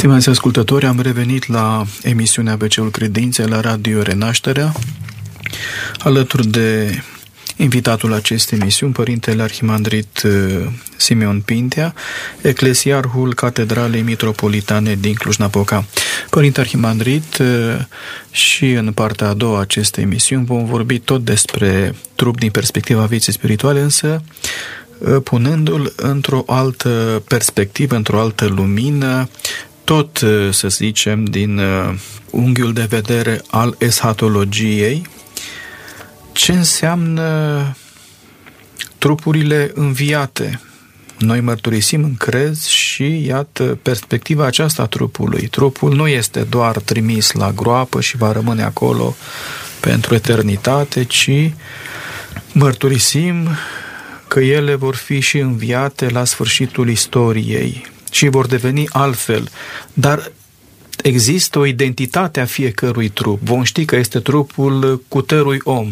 Stimați ascultători, am revenit la emisiunea ABC-ul Credinței la Radio Renașterea, alături de invitatul acestei emisiuni, Părintele Arhimandrit Simeon Pintea, eclesiarhul Catedralei Mitropolitane din Cluj-Napoca. Părinte Arhimandrit, și în partea a doua acestei emisiuni vom vorbi tot despre trup din perspectiva vieții spirituale, însă punându-l într-o altă perspectivă, într-o altă lumină, tot, să zicem, din unghiul de vedere al eschatologiei, ce înseamnă trupurile înviate. Noi mărturisim în crez și, iată, perspectiva aceasta a trupului. Trupul nu este doar trimis la groapă și va rămâne acolo pentru eternitate, ci mărturisim că ele vor fi și înviate la sfârșitul istoriei și vor deveni altfel. Dar există o identitate a fiecărui trup. Vom ști că este trupul cutărui om.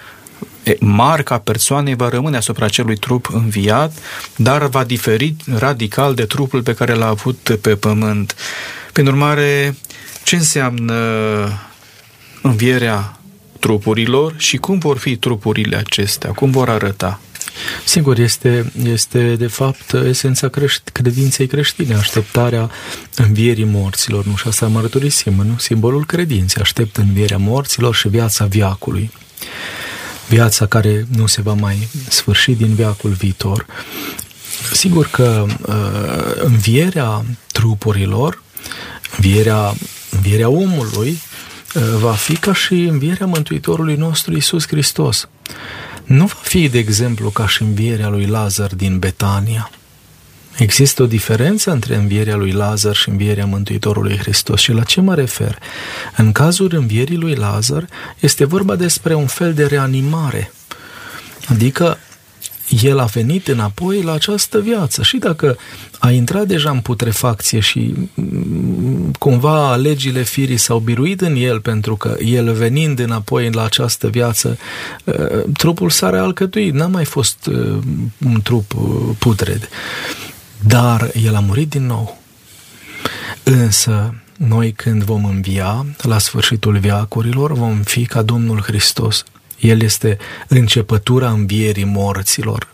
Marca persoanei va rămâne asupra acelui trup înviat, dar va diferi radical de trupul pe care l-a avut pe pământ. Prin urmare, ce înseamnă învierea trupurilor și cum vor fi trupurile acestea? Cum vor arăta? Sigur, este de fapt esența credinței creștine, așteptarea învierii morților, nu? Și asta mărturisim, nu? Simbolul credinței, aștept învierea morților și viața veacului. Viața care nu se va mai sfârși din veacul viitor. Sigur că învierea trupurilor, învierea omului, va fi ca și învierea Mântuitorului nostru Iisus Hristos. Nu va fi, de exemplu, ca și învierea lui Lazar din Betania. Există o diferență între învierea lui Lazar și învierea Mântuitorului Hristos. Și la ce mă refer? În cazul învierii lui Lazar este vorba despre un fel de reanimare. Adică el a venit înapoi la această viață și dacă a intrat deja în putrefacție și cumva legile firii s-au biruit în el, pentru că el venind înapoi la această viață, trupul s-a realcătuit, n-a mai fost un trup putred. Dar el a murit din nou. Însă, noi când vom învia, la sfârșitul veacurilor, vom fi ca Domnul Hristos. El este începătura învierii morților.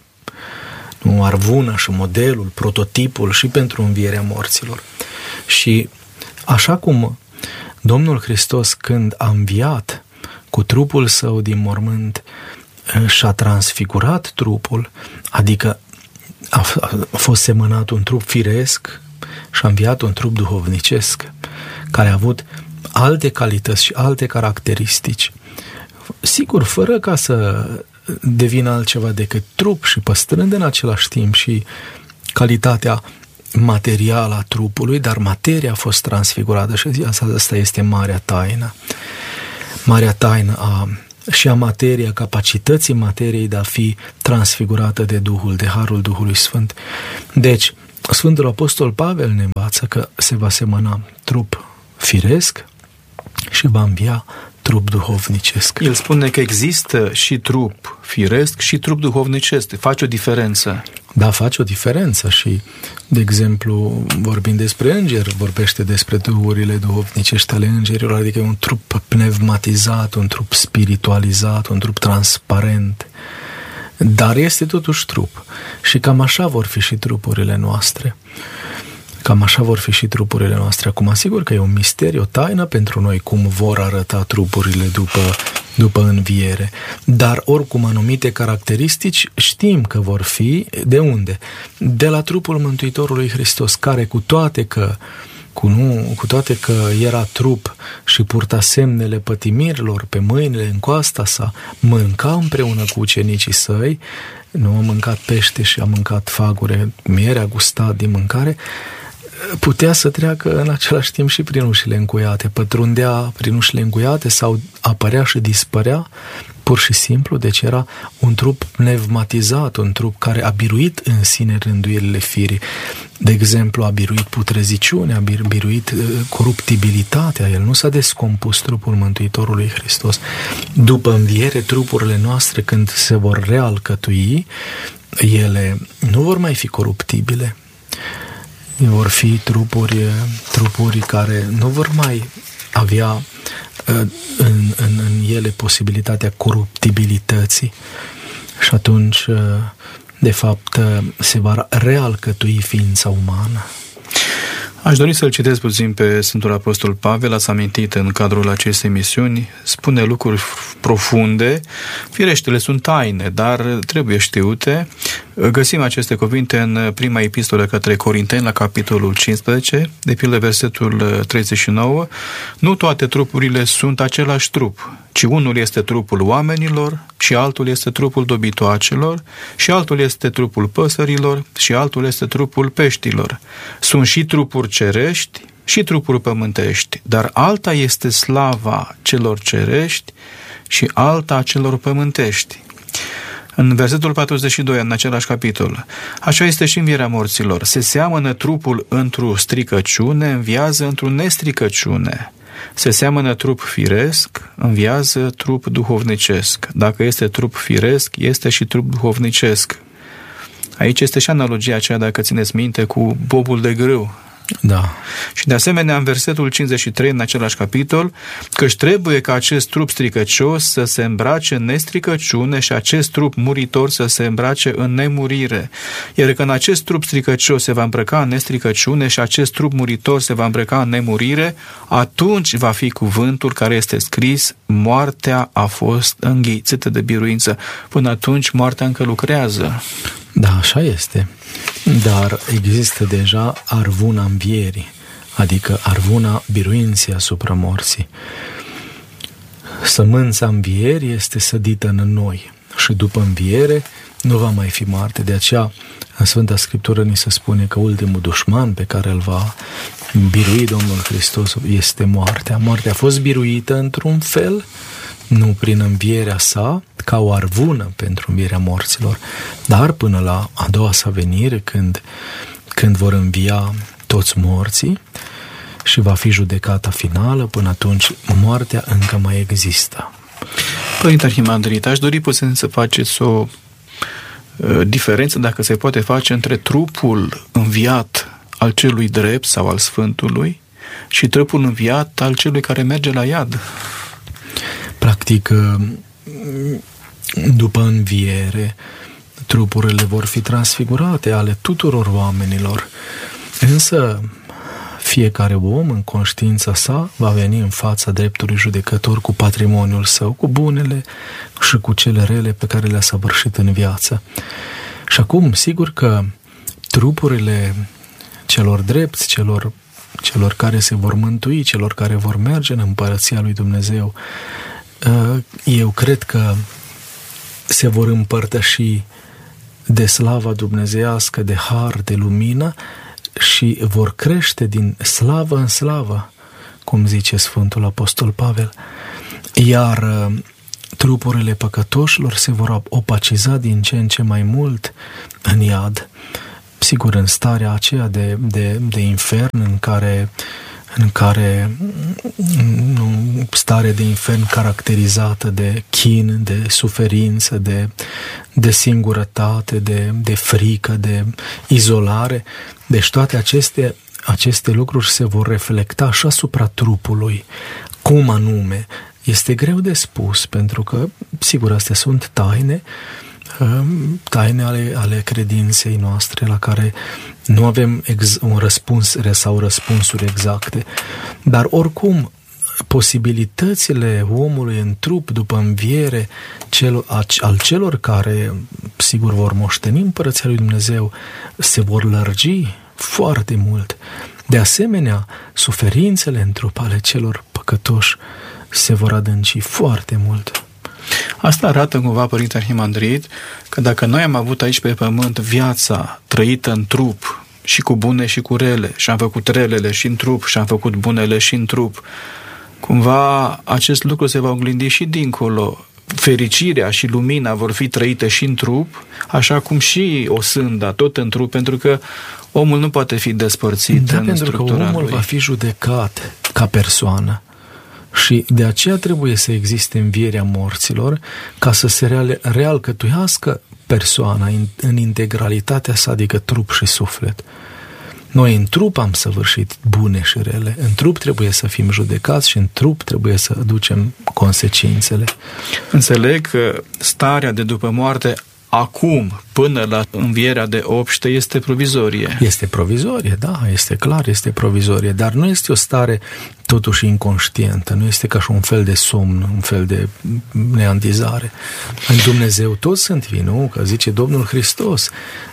Arvuna și modelul, prototipul și pentru învierea morților. Și așa cum Domnul Hristos, când a înviat cu trupul său din mormânt, și-a transfigurat trupul, adică a fost semănat un trup firesc și a înviat un trup duhovnicesc, care a avut alte calități și alte caracteristici. Sigur, fără ca să devină altceva decât trup și păstrând în același timp și calitatea materială a trupului, dar materia a fost transfigurată și asta este marea taină. Marea taină și a materiei, a capacității materiei de a fi transfigurată de Duhul, de Harul Duhului Sfânt. Deci, Sfântul Apostol Pavel ne învață că se va semăna trup firesc și va învia trup duhovnicesc. El spune că există și trup firesc și trup duhovnicesc. Face o diferență. Da, face o diferență și, de exemplu, vorbind despre îngeri, vorbește despre duhurile duhovnicești ale îngerilor, adică un trup pneumatizat, un trup spiritualizat, un trup transparent, dar este totuși trup. Și cam așa vor fi și trupurile noastre. Cam așa vor fi și trupurile noastre. Acum, asigur că e un mister, o taină pentru noi cum vor arăta trupurile după înviere. Dar oricum anumite caracteristici știm că vor fi de unde? De la trupul Mântuitorului Hristos, care cu toate că era trup și purta semnele pătimirilor pe mâinile, în coasta sa, mânca împreună cu ucenicii săi, nu a mâncat pește și a mâncat fagure, miere, a gustat din mâncare, putea să treacă în același timp și prin ușile încuiate, pătrundea prin ușile încuiate sau apărea și dispărea, pur și simplu, deci era un trup pneumatizat, un trup care a biruit în sine rânduielile firii. De exemplu, a biruit putreziciunea, a biruit coruptibilitatea, el nu s-a descompus trupul Mântuitorului Hristos. După înviere, trupurile noastre, când se vor realcătui, ele nu vor mai fi coruptibile. Vor fi trupuri care nu vor mai avea în ele posibilitatea coruptibilității și atunci, de fapt, se va realcătui ființa umană. Aș dori să-l citesc puțin pe Sfântul Apostol Pavel, ați amintit în cadrul acestei emisiuni, spune lucruri profunde, firește, le sunt taine, dar trebuie știute. Găsim aceste cuvinte în prima epistolă către Corinteni, la capitolul 15, de pildă versetul 39, nu toate trupurile sunt același trup, ci unul este trupul oamenilor și altul este trupul dobitoacelor și altul este trupul păsărilor și altul este trupul peștilor. Sunt și trupuri cerești și trupuri pământești, dar alta este slava celor cerești și alta celor pământești. În versetul 42, în același capitol, așa este și învierea morților. Se seamănă trupul într-o stricăciune, înviază într-o nestricăciune. Se seamănă trup firesc, înviază trup duhovnicesc. Dacă este trup firesc, este și trup duhovnicesc. Aici este și analogia aceea, dacă țineți minte, cu bobul de grâu. Da. Și de asemenea, în versetul 53, în același capitol, căci trebuie ca acest trup stricăcios să se îmbrace în nestricăciune și acest trup muritor să se îmbrace în nemurire. Iar când acest trup stricăcios se va îmbrăca în nestricăciune și acest trup muritor se va îmbrăca în nemurire, atunci va fi cuvântul care este scris: moartea a fost înghițită de biruință. Până atunci, moartea încă lucrează. Da, așa este. Dar există deja arvuna învierii, adică arvuna biruinței asupra morții. Sămânța învierii este sădită în noi și după înviere nu va mai fi moarte. De aceea, în Sfânta Scriptură ni se spune că ultimul dușman pe care îl va birui Domnul Hristos este moartea. Moartea a fost biruită într-un fel, nu prin învierea sa, ca o arvună pentru învierea morților, dar până la a doua sa venire, când vor învia toți morții și va fi judecata finală, până atunci moartea încă mai există. Părinte Arhimandrit, aș dori puțin să faceți o diferență, dacă se poate face, între trupul înviat al celui drept sau al Sfântului și trupul înviat al celui care merge la iad. Practic, după înviere, trupurile vor fi transfigurate ale tuturor oamenilor, însă fiecare om, în conștiința sa, va veni în fața dreptului judecător cu patrimoniul său, cu bunele și cu cele rele pe care le-a săvârșit în viață. Și acum, sigur că trupurile celor drepți, celor care se vor mântui, celor care vor merge în împărăția lui Dumnezeu, eu cred că se vor împărtăși de slava dumnezeiască, de har, de lumină și vor crește din slavă în slavă, cum zice Sfântul Apostol Pavel. Iar trupurile păcătoșilor se vor opaciza din ce în ce mai mult în iad. Sigur, în starea aceea de infern în care stare de infern caracterizată de chin, de suferință, de singurătate, de frică, de izolare. Deci toate aceste lucruri se vor reflecta și asupra trupului. Cum anume? Este greu de spus, pentru că, sigur, astea sunt taine ale credinței noastre, la care nu avem un răspuns sau răspunsuri exacte. Dar oricum, posibilitățile omului în trup după înviere al celor care, sigur, vor moșteni împărăția lui Dumnezeu, se vor lărgi foarte mult. De asemenea, suferințele în trup ale celor păcătoși se vor adânci foarte mult. Asta arată cumva, Părinte Arhimandrit, că dacă noi am avut aici pe pământ viața trăită în trup, și cu bune și cu rele, și am făcut relele și în trup, și am făcut bunele și în trup, cumva acest lucru se va oglindi și dincolo. Fericirea și lumina vor fi trăite și în trup, așa cum și o sânda, tot în trup, pentru că omul nu poate fi despărțit în structura lui. Pentru că omul va fi judecat ca persoană. Și de aceea trebuie să existe învierea morților, ca să se realcătuiască persoana în integralitatea sa, adică trup și suflet. Noi în trup am săvârșit bune și rele, în trup trebuie să fim judecați și în trup trebuie să ducem consecințele. Înțeleg că starea de după moarte acum, până la învierea de obște, este provizorie. Este provizorie, da, este clar, este provizorie, dar nu este o stare totuși inconștientă, nu este ca și un fel de somn, un fel de neantizare. În Dumnezeu toți sunt vii, nu? Că zice Domnul Hristos,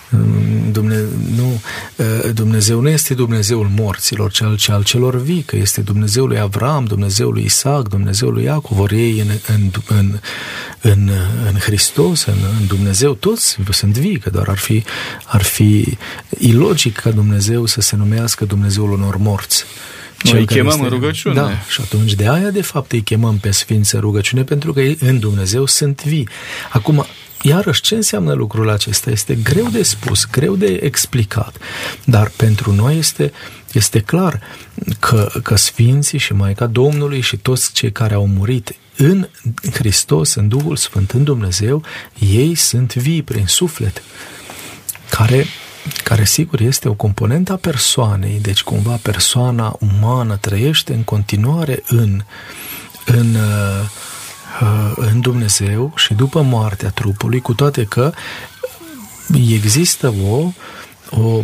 Dumnezeu nu este Dumnezeul morților, ci al celor vii, că este Dumnezeul lui Avram, Dumnezeul lui Isaac, Dumnezeul lui Iacov, vor ei în Hristos, în Dumnezeu, toți sunt vii, că doar ar fi ilogic ca Dumnezeu să se numească Dumnezeul unor morți. Noi îi chemăm în rugăciune. Da, și atunci de aia de fapt îi chemăm pe sfinți în rugăciune, pentru că ei în Dumnezeu sunt vii. Acum, iarăși, ce înseamnă lucrul acesta? Este greu de spus, greu de explicat, dar pentru noi este clar că sfinții și Maica Domnului și toți cei care au murit în Hristos, în Duhul Sfânt, în Dumnezeu, ei sunt vii prin suflet, care sigur este o componentă a persoanei, deci cumva persoana umană trăiește în continuare în Dumnezeu și după moartea trupului, cu toate că există o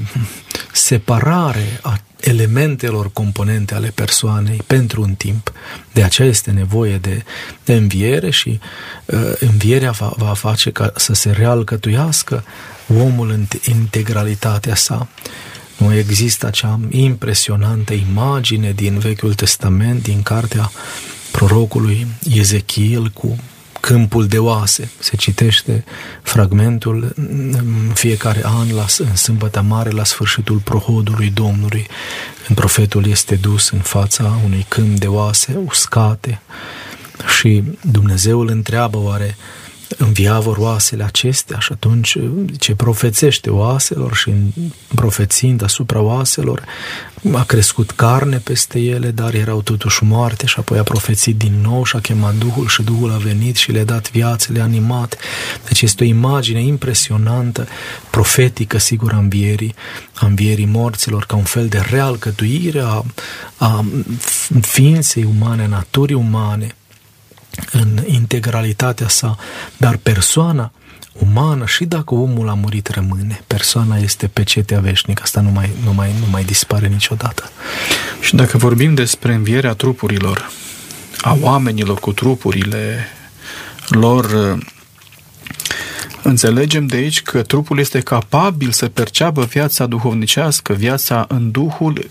separare a elementelor componente ale persoanei pentru un timp. De aceea este nevoie de înviere și învierea va face ca să se realcătuiască omul în integralitatea sa. Nu există acea impresionantă imagine din Vechiul Testament, din cartea prorocului Ezechiel cu câmpul de oase. Se citește fragmentul în fiecare an, în Sâmbătă Mare, la sfârșitul prohodului Domnului, când profetul este dus în fața unui câmp de oase uscate și Dumnezeu îl întreabă: oare învia vor oasele acestea? Și atunci ce profețește oaselor și profețind asupra oaselor, a crescut carne peste ele, dar erau totuși moarte, și apoi a profețit din nou și a chemat Duhul și Duhul a venit și le-a dat viață, le-a animat. Deci este o imagine impresionantă, profetică, sigur, a învierii morților, ca un fel de realcătuire a ființei umane, a naturii umane, în integralitatea sa, dar persoana umană, și dacă omul a murit, rămâne. Persoana este pecetea veșnică, asta nu mai dispare niciodată. Și dacă vorbim despre învierea trupurilor, a oamenilor cu trupurile lor, înțelegem de aici că trupul este capabil să perceapă viața duhovnicească, viața în Duhul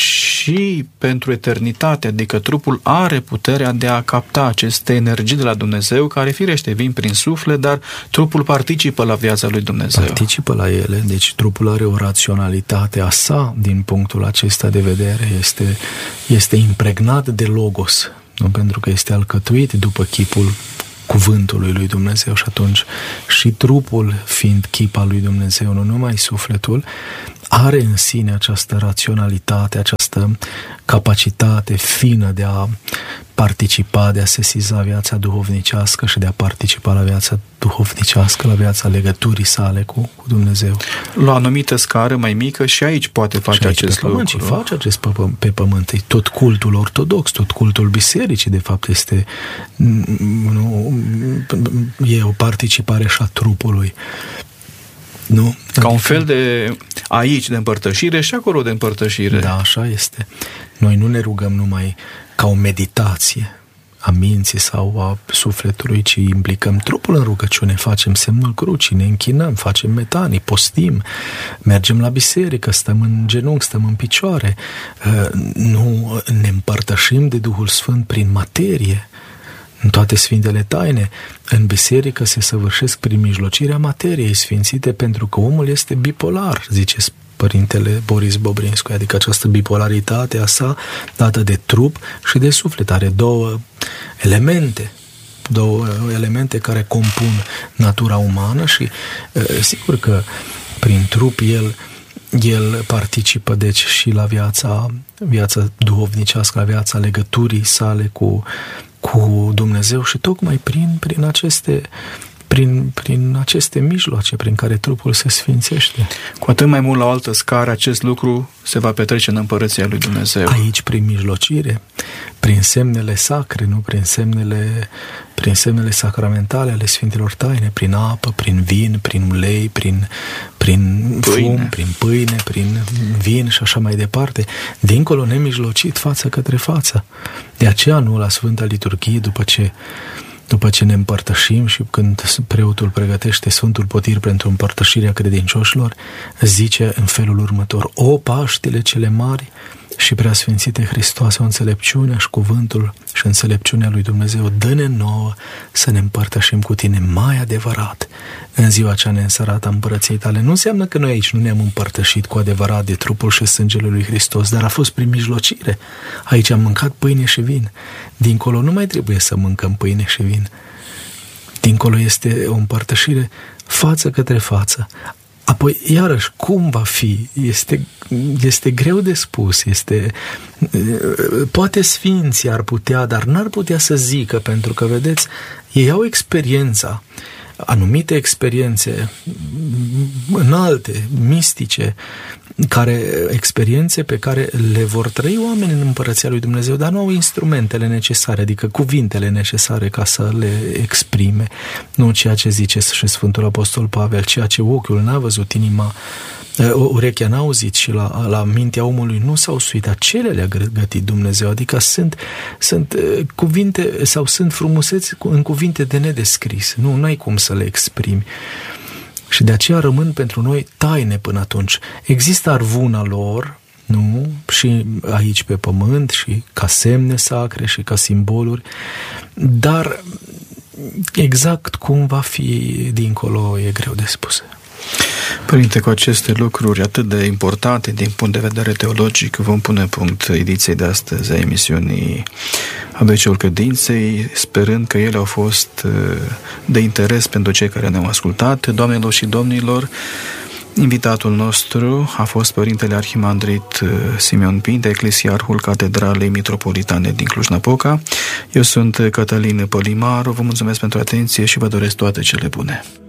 și pentru eternitate, adică trupul are puterea de a capta aceste energii de la Dumnezeu, care firește vin prin suflet, dar trupul participă la viața lui Dumnezeu. Participă la ele, deci trupul are o raționalitate a sa din punctul acesta de vedere, este impregnat de Logos, nu? Pentru că este alcătuit după chipul cuvântului lui Dumnezeu și atunci și trupul, fiind chip al lui Dumnezeu, nu numai sufletul, are în sine această raționalitate, această capacitate fină de a participa, de a sesiza viața duhovnicească și de a participa la viața duhovnicească, la viața legăturii sale cu Dumnezeu. La o anumită scară mai mică și aici poate face acest lucru. Și face acest pe pământ. Tot cultul ortodox, tot cultul bisericii, de fapt, e o participare și a trupului. Nu? Ca un fel de aici de împărtășire și acolo de împărtășire. Da, așa este. Noi nu ne rugăm numai ca o meditație a minții sau a sufletului, ci implicăm trupul în rugăciune, facem semnul crucii, ne închinăm, facem metanii, postim, mergem la biserică, stăm în genunchi, stăm în picioare, nu ne împărtășim de Duhul Sfânt prin materie. În toate Sfintele Taine, în biserică se săvârșesc prin mijlocirea materiei sfințite, pentru că omul este bipolar, zice Părintele Boris Bobrinscu, adică această bipolaritate a sa dată de trup și de suflet. Are două elemente care compun natura umană și sigur că prin trup el participă deci și la viața duhovnicească, la viața legăturii sale cu Dumnezeu și tocmai prin prin aceste mijloace prin care trupul se sfințește. Cu atât mai mult la o altă scară acest lucru se va petrece în Împărăția lui Dumnezeu. Aici, prin mijlocire, prin semnele sacre, nu? Prin semnele sacramentale ale Sfintelor Taine, prin apă, prin vin, prin ulei, prin fum, prin pâine, prin vin și așa mai departe, dincolo nemijlocit, față către față. De aceea, nu, la Sfânta Liturghie, după ce ne împărtășim și când preotul pregătește Sfântul Potir pentru împărtășirea credincioșilor, zice în felul următor: O Paștile cele mari și preasfințite Hristoase, o înțelepciunea și cuvântul și înțelepciunea lui Dumnezeu, dă-ne nouă să ne împărtășim cu tine mai adevărat în ziua cea neînsărată a împărăției tale. Nu înseamnă că noi aici nu ne-am împărtășit cu adevărat de trupul și sângele lui Hristos, dar a fost prin mijlocire. Aici am mâncat pâine și vin. Dincolo nu mai trebuie să mâncăm pâine și vin. Dincolo este o împărtășire față către față. Apoi, iarăși, cum va fi? Este greu de spus. Poate sfinții ar putea, dar n-ar putea să zică, pentru că, vedeți, ei au experiența, anumite experiențe înalte, mistice, experiențe pe care le vor trăi oamenii în Împărăția lui Dumnezeu, dar nu au instrumentele necesare, adică cuvintele necesare ca să le exprime. Nu ceea ce zice și Sfântul Apostol Pavel, ceea ce ochiul n-a văzut, urechea n-a auzit și la mintea omului nu s-au suit, acelea le-a gătit Dumnezeu, adică sunt cuvinte sau sunt frumuseți în cuvinte de nedescris, nu ai cum să le exprimi. Și de aceea rămân pentru noi taine până atunci. Există arvuna lor, nu? Și aici pe pământ, și ca semne sacre, și ca simboluri, dar exact cum va fi dincolo e greu de spus. Părinte, cu aceste lucruri atât de importante din punct de vedere teologic, vom pune punct ediției de astăzi a emisiunii ABC-ul Credinței, sperând că ele au fost de interes pentru cei care ne-au ascultat. Doamnelor și domnilor, invitatul nostru a fost Părintele Arhimandrit Simeon Pintea, eclesiarhul Catedralei Mitropolitane din Cluj-Napoca. Eu sunt Cătălin Pălimaru, vă mulțumesc pentru atenție și vă doresc toate cele bune.